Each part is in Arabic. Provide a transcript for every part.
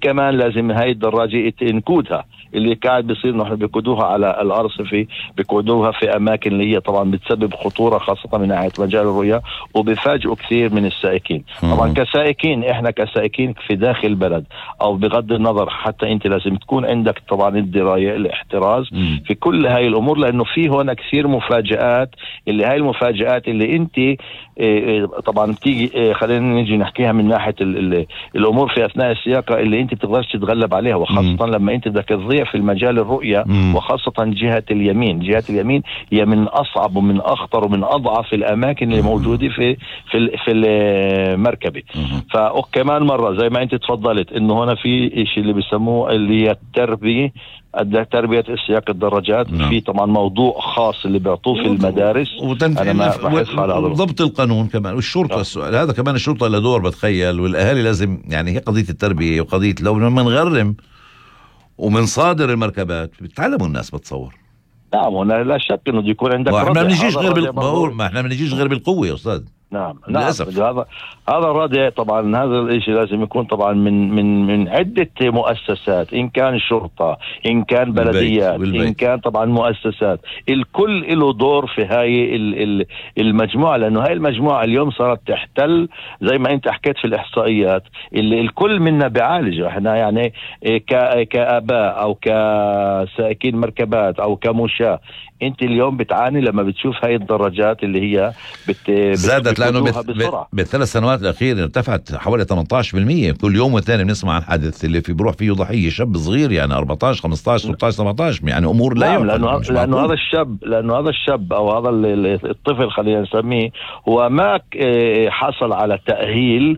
كمان لازم هاي الدراجة نكودها، اللي قاعد بيصير نحن بيكودوها على الأرصفة، بيكودوها في أماكن اللي هي طبعا بتسبب خطورة خاصة من ناحية مجال الرؤية، وبيفاجئوا كثير من السائقين. طبعا كسائقين إحنا كسائقين في داخل البلد أو بغض النظر، حتى أنت لازم تكون عندك طبعا الدراية، الاحتراز في كل هاي الأمور، لأنه في هنا كثير مفاجآت، اللي هاي المفاجآت اللي أنت طبعا تيجي خلينا نيجي نحكيها من ناحية الأمور في أثناء السياقة اللي أنت بتقدرش تتغلب عليها، وخاصة لما أنت بدك تضيع في المجال الرؤية، وخاصة جهة اليمين. جهة اليمين هي من أصعب ومن أخطر ومن أضعف الأماكن اللي موجودة في المركبة. فكمان مرة زي ما أنت تفضلت إنه هنا في إشي اللي بيسموه اللي هي التربية، تربية السياق الدراجات. في طبعا موضوع خاص اللي بيعطوه في المدارس، أنا ما بحث على ضبط القانون كمان، والشرطة السؤال هذا كمان، الشرطة له دور بتخيل، والأهالي لازم يعني هي قضية التربية وقضية لو منغرم ومن صادر المركبات بتعلموا الناس بتصور. نعم، هنا لا شك انه بده يكون عندك احنا ما بنجيش غير بالقوة يا أستاذ. نعم هذا الردع. طبعا هذا الاشي لازم يكون طبعا من عدة مؤسسات، ان كان شرطة، ان كان بلديات، ان كان طبعا مؤسسات، الكل له دور في هاي المجموعة، لانه هاي المجموعة اليوم صارت تحتل زي ما انت حكيت في الاحصائيات، اللي الكل منا بيعالج. احنا يعني كآباء او كسائقين مركبات او كمشاة، انت اليوم بتعاني لما بتشوف هاي الدراجات اللي هي زادت، لانه بالثلاث سنوات الاخيره ارتفعت حوالي 18%. كل يوم والثاني بنسمع عن حادث اللي في بروح فيه ضحيه شاب صغير، يعني 14 15 16 17، يعني امور لا لانه هذا الشاب او هذا الطفل خلينا نسميه، هو ما حصل على تاهيل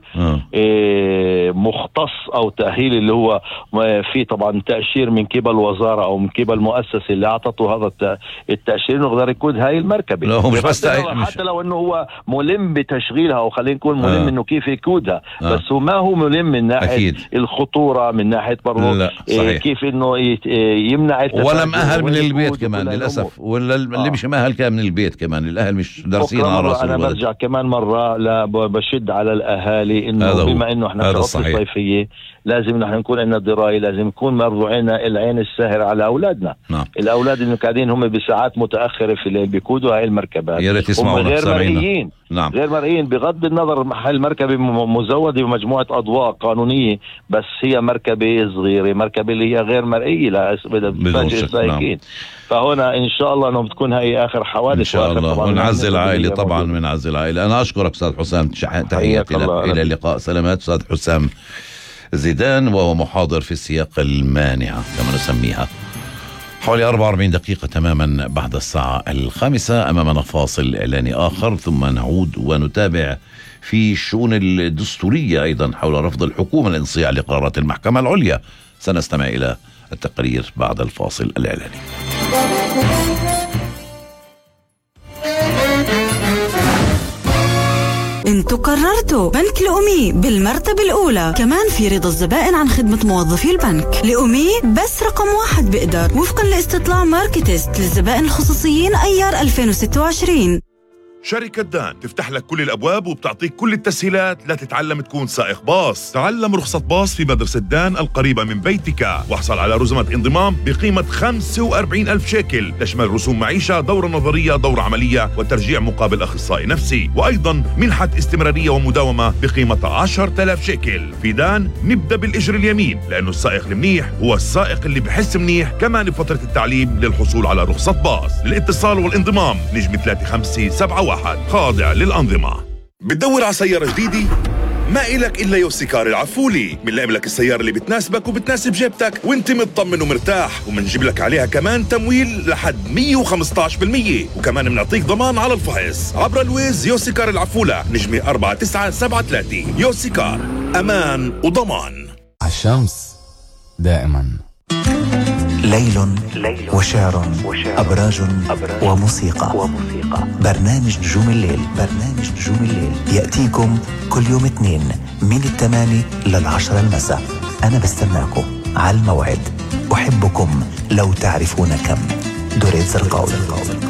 مختص او تاهيل اللي هو في طبعا تاشير من قبل وزاره او من قبل مؤسسه اللي اعطته هذا التاشير انه يقدر يقود هاي المركبه. لا هو مش بس حتى لو انه هو ملم بتشغيلها، وخلينا نكون ملم انه كيف يقودها، بس هو ما هو ملم من ناحيه أكيد الخطوره، من ناحيه برضه كيف انه يمنع ولا مأهل من البيت كمان للاسف، ولا اللي مش مأهل كان من البيت كمان، الاهل مش دارسين على راسه. انا برجع كمان مره بشد على الاهالي انه بما انه احنا في عطله صيفيه لازم نحن نكون عندنا درايه، لازم نكون مرضو عنا العين الساهر على اولادنا. الاولاد اللي قاعدين هم بساعات متاخره في الليل بيقودوا هاي المركبات، يا ريت يسمعوا غير مرئيين. غير مرئيين بغض النظر، المركبه مزوده بمجموعه اضواء قانونيه، بس هي مركبه صغيره، مركبه اللي هي غير مرئيه لتفاجئ السائقين. فهنا ان شاء الله انه بتكون هي اخر حوادث ان شاء الله، ونعزل العائله طبعا من عزل العائله. انا اشكرك استاذ حسام، تحياتي لك، الى اللقاء. سلامات استاذ حسام زيدان، وهو محاضر في السياق المانعة كما نسميها. حوالي 44 دقيقة تماما بعد الساعة 5، أمامنا فاصل إعلاني آخر، ثم نعود ونتابع في الشؤون الدستورية أيضا حول رفض الحكومة الانصياع لقرارات المحكمة العليا. سنستمع إلى التقرير بعد الفاصل الإعلاني. انتوا قررتوا بنك لأمي بالمرتبة الأولى، كمان في رضا الزبائن عن خدمة موظفي البنك. لأمي بس رقم 1 بقدر، وفقا لاستطلاع ماركتست للزبائن الخصوصيين أيار 2026. شركة دان تفتح لك كل الأبواب وبتعطيك كل التسهيلات لتتعلم تكون سائق باص. تعلم رخصة باص في مدرسة دان القريبة من بيتك، واحصل على رزمة انضمام بقيمة 45,000 شيكل، تشمل رسوم معيشة، دورة نظرية، دورة عملية، وترجيع مقابل أخصائي نفسي، وأيضا منحة استمرارية ومداومة بقيمة 10,000 شيكل. في دان نبدأ بالإجر اليمين، لأنه السائق المنيح هو السائق اللي بحس منيح. كمان بفترة التعليم للحصول على رخصة باص. للاتصال والانضمام نجم 3571 خاضع للأنظمة. بتدور على سيارة جديدة؟ ما إلك إلا يوسيكار العفولي. منلاقي لك السيارة اللي بتناسبك وبتناسب جيبتك وانت مطمن ومرتاح، ومنجيب لك عليها كمان تمويل لحد 115%، وكمان منعطيك ضمان على الفحص عبر الويز. يوسيكار العفولة نجمة 4973. يوسيكار، أمان وضمان. الشمس دائما. ليل وشعر، أبراج وموسيقى. برنامج نجوم الليل يأتيكم كل يوم اثنين من 8 ل10 المساء. أنا بستناكم على الموعد. أحبكم لو تعرفون كم. دوريت زرقاوي.